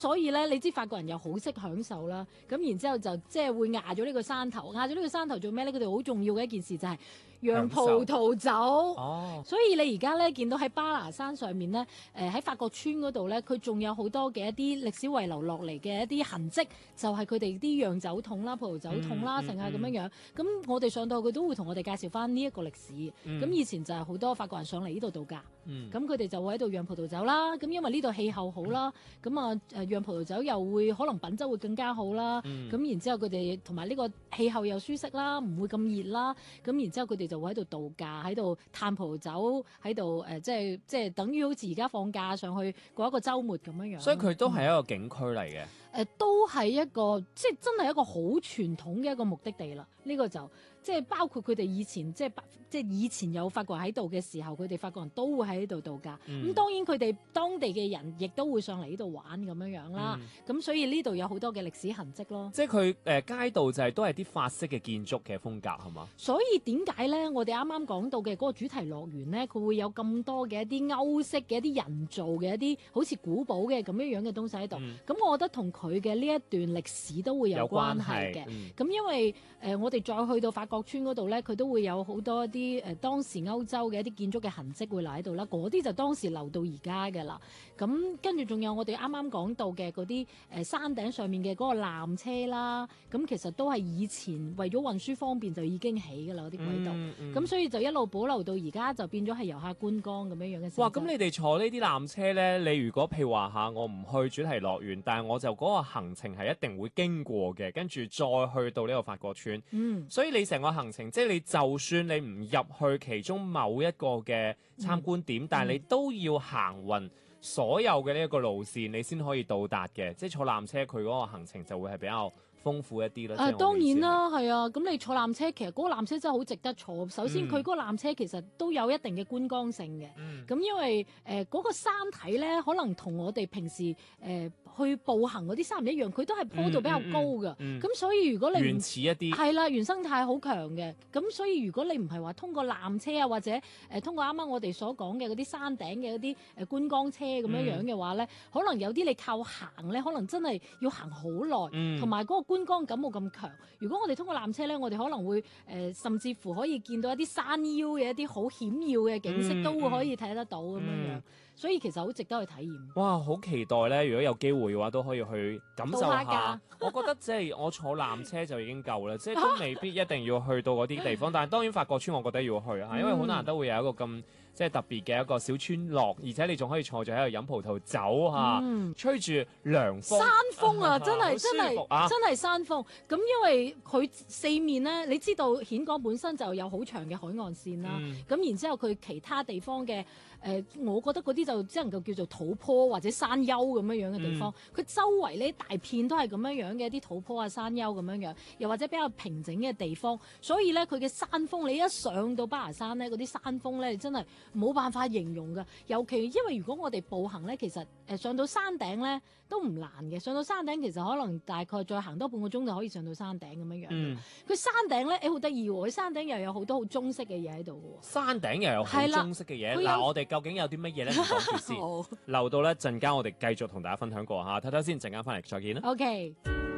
所以咧，你知法國人又好識享受啦，咁然之後就即係會壓咗呢個山頭，壓咗呢個山頭做咩咧？佢哋好重要嘅一件事就係釀葡萄酒。 哦， 所以你而家咧見到喺巴拿山上面咧，喺法國村嗰度咧，佢仲有好多嘅一啲歷史遺留落嚟嘅一啲痕跡，就係佢哋啲釀酒桶啦、葡萄酒桶啦，成係咁樣樣。咁我哋上到去佢都會同我哋介紹翻呢一個歷史。咁以前就係好多法國人上嚟呢度度假，咁佢哋就會喺度釀葡萄酒啦。咁因為呢度氣候好啦，咁啊釀葡萄酒又會可能品質會更加好啦。咁然之後佢哋同埋呢個氣候又舒適啦，唔會咁熱啦。咁然之後佢哋就會喺度度假，喺度嘆葡萄酒，喺度即係等於好似而家放假上去過一個週末咁樣樣。 所以佢都係一個景區嚟嘅。 都係一個即係真係一個好傳統嘅一個目的地啦。呢個就即係包括佢哋以前即係以前有法國人喺度嘅時候，佢哋法國人都會喺呢度度假。咁當然佢哋當地嘅人亦都會上嚟呢度玩咁樣樣啦。咁所以呢度有好多嘅歷史痕跡咯。 即係佢街道就係都係啲法式嘅建築嘅風格係嘛？ 所以點解咧？我哋啱啱講到嘅嗰個主題樂園咧，佢會有咁多嘅一啲歐式嘅一啲人造嘅一啲好似古堡嘅咁樣樣嘅東西喺度。咁我覺得同佢嘅呢一段歷史都會有關係嘅。咁因為我哋再去到法國村嗰度咧，佢都會有好多一啲當時歐洲嘅一啲建築嘅痕跡會留喺度啦。嗰啲就當時留到而家嘅啦。咁跟住仲有我哋啱啱講到嘅嗰啲山頂上面嘅嗰個纜車啦。咁其實都係以前為咗運輸方便就已經起㗎啦，嗰啲軌道。咁所以就一路保留到而家，就變咗係遊客觀光咁樣樣嘅。 哇！咁你哋坐呢啲纜車咧，你如果譬如話嚇我唔去主題樂園，但係我就嗰個行程係一定會經過嘅，跟住再去到呢個法國村。所以你成個行程，即係你就算你唔入去其中某一個嘅參觀點，但係你都要行勻所有嘅呢一個路線，你先可以到達嘅。即係坐纜車，佢嗰個行程就會係比較豐富一啲啦。 當然啦，係啊。咁你坐纜車，其實嗰個纜車真係好值得坐。首先，佢嗰個纜車其實都有一定嘅觀光性嘅。咁因為嗰個山體咧，可能同我哋平時去步行嗰啲山唔一樣，佢都係坡度比較高嘅。咁所以如果你原始一啲， 係啦，原生態好強嘅。咁所以如果你唔係話通過纜車啊，或者通過啱啱我哋所講嘅嗰啲山頂嘅嗰啲觀光車咁樣樣嘅話咧，可能有啲你靠行咧，可能真係要行好耐，同埋嗰個觀光感冇咁強。如果我哋通過纜車咧，我哋可能會甚至乎可以見到一啲山腰嘅一啲好險要嘅景色，都會可以睇得到咁樣樣。所以其實好值得去體驗。 哇！好期待咧！如果有機會嘅話，都可以去感受下。我覺得即係我坐纜車就已經夠啦，即係都未必一定要去到嗰啲地方。但係當然法國村我覺得要去啊，因為好難得會有一個咁即係特別嘅一個小村落，而且你仲可以坐住喺度飲葡萄酒嚇，吹住涼風。 山風啊，真係山風。咁因為佢四面咧，你知道峴港本身就有好長嘅海岸線啦。咁然之後佢其他地方嘅我覺得嗰啲就只能夠叫做土坡或者山丘咁樣樣嘅地方。佢周圍呢大片都係咁樣樣嘅一啲土坡啊、山丘咁樣樣，又或者比較平整嘅地方。所以咧，佢嘅山風，你一上到巴拿山咧，嗰啲山風咧，真係冇辦法形容㗎。尤其因為如果我哋步行咧，其實上到山頂咧都唔難嘅。上到山頂其實可能大概再行多半個鐘就可以上到山頂咁樣樣。佢山頂咧好得意喎，佢山頂又有好多好中式嘅嘢喺度喎。 山頂又有好中式嘅嘢。嗱，我哋究竟有啲乜嘢咧？唔講住先，留到咧陣間我哋繼續同大家分享過嚇。睇睇先，陣間翻嚟再見啦。 OK。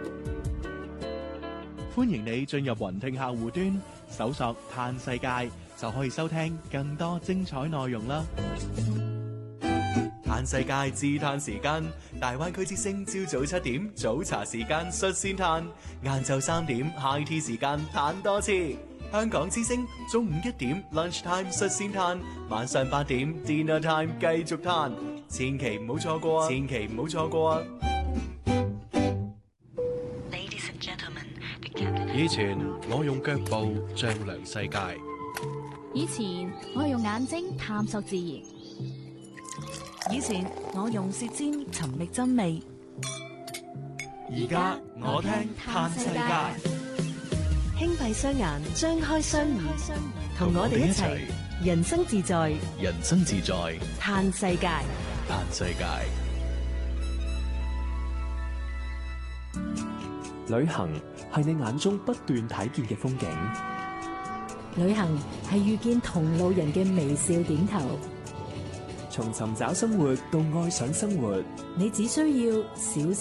歡迎你進入雲聽客戶端，搜索嘆世界，就可以收聽更多精彩內容啦。嘆世界自嘆時間，大灣區之聲朝早7點早茶時間率先嘆，晏晝3點 High Tea 時間嘆多次。香港之聲中午1點 Lunch Time 率先嘆，晚上8點 Dinner Time 繼續嘆，千祈唔好錯過啊！千祈唔好錯過啊！ 以前我用腳步丈量世界， 以前我用眼睛探索自然，以前我用舌尖尋覓真味， 而家我聽嘆世界， 輕閉雙眼，張開雙耳，同我哋一齊人生自在， 人生自在嘆世界， 嘆世界。 旅行係你眼中不斷睇見嘅風景， 旅行係遇見同路人嘅微笑點頭， 從尋找生活到愛上生活， 你只需要少